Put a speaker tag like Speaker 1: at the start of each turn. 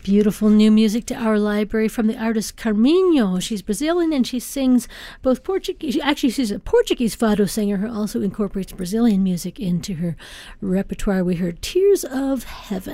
Speaker 1: Beautiful new music to our library from the artist Carminho. She's Brazilian and she sings both Portuguese. Actually, she's a Portuguese fado singer who also incorporates Brazilian music into her repertoire. We heard Tears of Heaven.